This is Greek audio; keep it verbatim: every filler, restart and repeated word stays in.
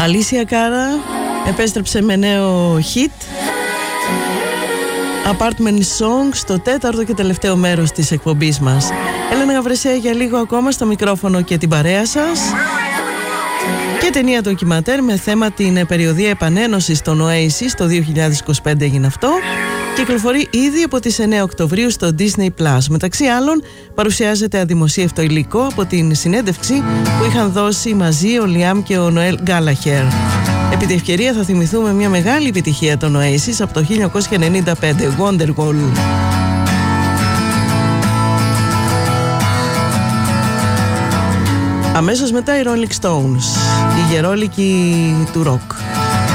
Αλίσια Κάρα επέστρεψε με νέο hit, Apartment Song, στο τέταρτο και τελευταίο μέρος της εκπομπής μας. Έλενα Γαβρεσέα για λίγο ακόμα στο μικρόφωνο και την παρέα σας. Και ταινία ντοκιματέρ με θέμα την περιοδεία επανένωσης των Oasis, το δύο χιλιάδες είκοσι πέντε έγινε αυτό. Κυκλοφορεί ήδη από τις εννέα Οκτωβρίου στο Disney Plus. Μεταξύ άλλων παρουσιάζεται αδημοσίευτο υλικό από την συνέντευξη που είχαν δώσει μαζί ο Λιάμ και ο Νοέλ Γκάλαχερ. Επί τη ευκαιρία θα θυμηθούμε μια μεγάλη επιτυχία των Oasis από το χίλια εννιακόσια ενενήντα πέντε, Wonderwall. Αμέσως μετά οι Rolling Stones, οι γερόλικοι του ροκ.